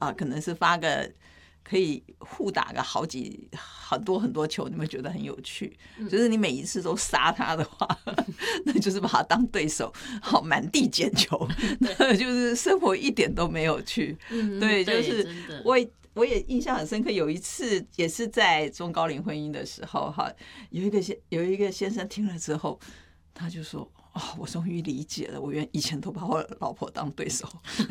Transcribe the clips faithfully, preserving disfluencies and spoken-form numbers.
啊、呃，可能是发个可以互打个好几很多很多球，你们觉得很有趣。就是你每一次都杀他的话，那就是把他当对手，好满地捡球，那就是生活一点都没有趣。 嗯， 对， 对就是我也我也印象很深刻，有一次也是在中高龄婚姻的时候，哈，有一个先有一个先生听了之后，他就说。哦，我终于理解了，我原以前都把我老婆当对手，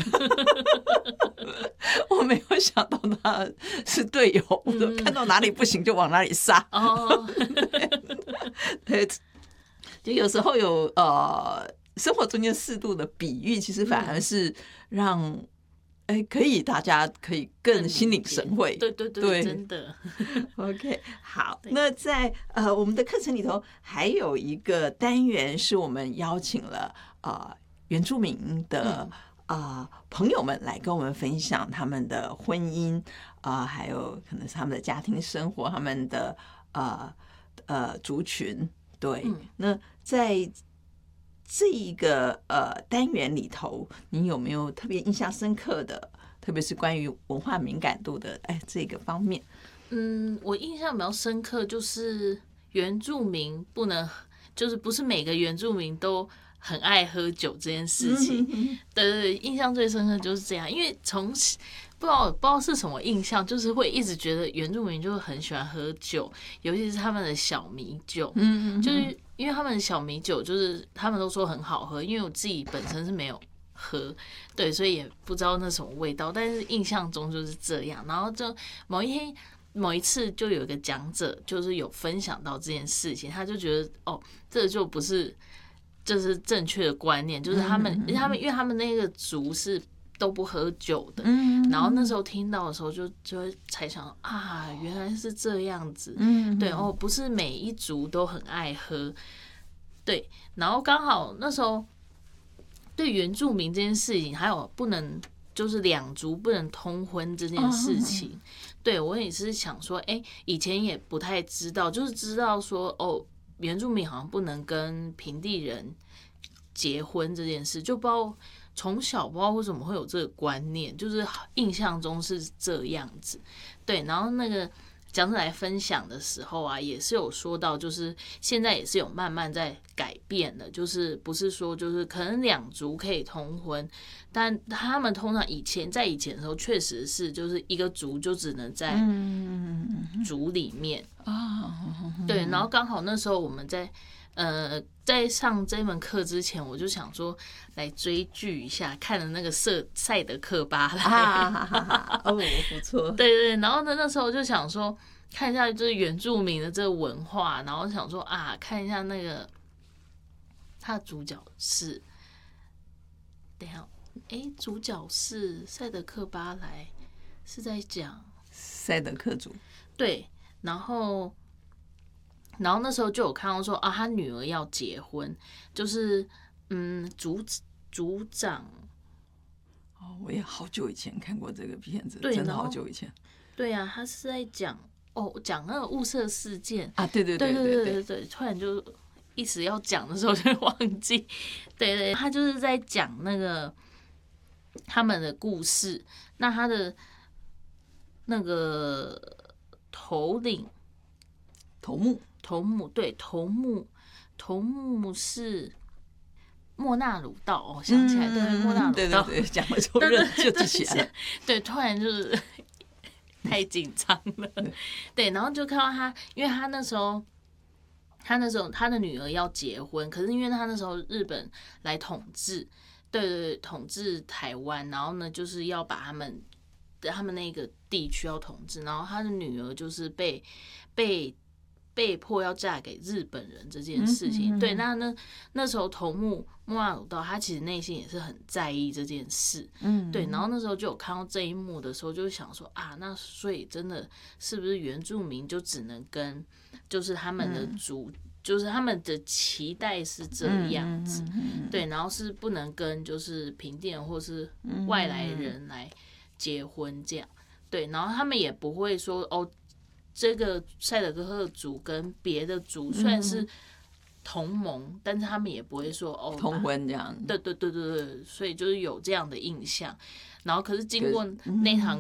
我没有想到他是队友，我看到哪里不行就往哪里杀。哦，对，就有时候有呃生活中间适度的比喻，其实反而是让。哎，可以，大家可以更心领神会。 对对 对, 对，真的。 OK， 好，那在呃我们的课程里头还有一个单元是我们邀请了呃原住民的、嗯、呃朋友们来跟我们分享他们的婚姻啊、呃，还有可能是他们的家庭生活，他们的呃呃族群。对，嗯、那在。这一个呃单元里头，你有没有特别印象深刻的，特别是关于文化敏感度的哎这个方面？ 嗯，我印象比较深刻就是原住民不能，就是不是每个原住民都很爱喝酒这件事情。嗯、对对对，印象最深刻就是这样，因为从不知道不知道是什么印象，就是会一直觉得原住民就是很喜欢喝酒，尤其是他们的小米酒，嗯，就是因为他们的小米酒就是他们都说很好喝，因为我自己本身是没有喝，对，所以也不知道那什么味道，但是印象中就是这样。然后就某一天某一次就有一个讲者就是有分享到这件事情，他就觉得哦，这就不是就是正确的观念，就是他们他们因为他们那个族是。都不喝酒的，嗯，然后那时候听到的时候就就会才想啊，原来是这样子，嗯，对哦，不是每一族都很爱喝，对，然后刚好那时候对原住民这件事情，还有不能就是两族不能通婚这件事情，哦、对我也是想说，哎、欸，以前也不太知道，就是知道说哦，原住民好像不能跟平地人结婚这件事，就不知道。从小不知道为什么会有这个观念，就是印象中是这样子，对。然后那个讲者来分享的时候啊，也是有说到，就是现在也是有慢慢在改变的，就是不是说就是可能两族可以通婚，但他们通常以前在以前的时候，确实是就是一个族就只能在族里面啊，对。然后刚好那时候我们在。呃，在上这门课之前，我就想说来追剧一下，看了那个《赛德克巴莱》 啊，哦，不错。 对对，然后呢，那时候就想说看一下就是原住民的这个文化，然后想说啊，看一下那个他的主角是，等一下，哎，主角是赛德克巴莱，是在讲赛德克族， 对，然后。然后那时候就有看到说啊，他女儿要结婚，就是嗯，族族长。 哦，我也好久以前看过这个片子，真的好久以前。 对啊，他是在讲哦，讲那个雾社事件啊，对对对对对对对对，突然就一时要讲的时候就忘记。对对，他就是在讲那个他们的故事。那他的那个头领头目。 头目对头目，头目是莫纳鲁道哦，想起来、嗯、对莫纳鲁道， 对对对，讲了之后就记起来了。 对，突然就是太紧张了。对，然后就看到他，因为他那时候，他那时候他的女儿要结婚，可是因为他那时候日本来统治，对对对，统治台湾，然后呢就是要把他们他们那个地区要统治，然后他的女儿就是被被。被迫要嫁给日本人这件事情，嗯、对，那那那时候头目莫纳鲁道他其实内心也是很在意这件事，嗯，对，然后那时候就有看到这一幕的时候，就想说啊，那所以真的是不是原住民就只能跟就是他们的族，嗯、就是他们的期待是这样子，嗯嗯、对，然后是不能跟就是平地人或是外来人来结婚这样，对，然后他们也不会说哦。这个赛德克族跟别的族虽然是同盟，嗯、但是他们也不会说哦通婚这样。 对对对对对，所以就是有这样的印象。然后可是经过那堂